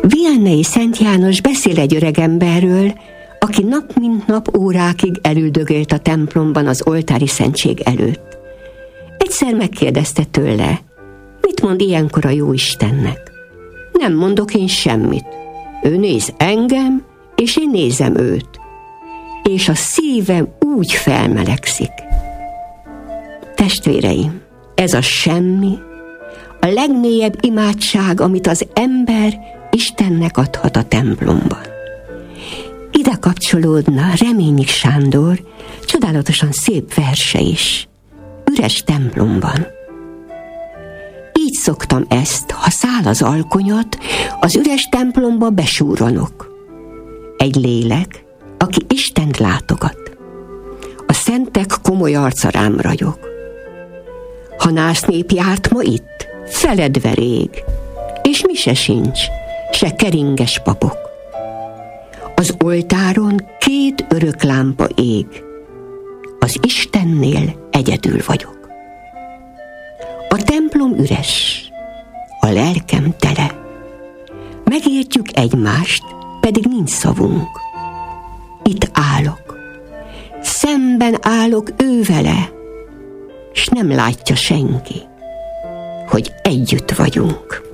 Viannai Szent János beszél egy öregemberről, aki nap mint nap órákig elüldögélt a templomban az oltári szentség előtt. Egyszer megkérdezte tőle, mit mond ilyenkor a Jóistennek? Nem mondok én semmit. Ő néz engem, és én nézem őt. És a szívem úgy felmelegszik. Testvéreim, ez a semmi, a legmélyebb imádság, amit az ember Istennek adhat a templomban. Ide kapcsolódna Reményik Sándor csodálatosan szép verse is. Üres templomban. Így szoktam ezt, ha száll az alkonyat, az üres templomba besúranok. Egy lélek, aki Istent látogat. A szentek komoly arca rám ragyog. Ha násznép járt ma itt, feledve rég, és mi se sincs, se keringes papok. Az oltáron 2 örök lámpa ég. Az Istennél egyedül vagyok. A templom üres, a lelkem tele. Megértjük egymást, pedig nincs szavunk. Itt állok, szemben állok ővele, s nem látja senki, hogy együtt vagyunk.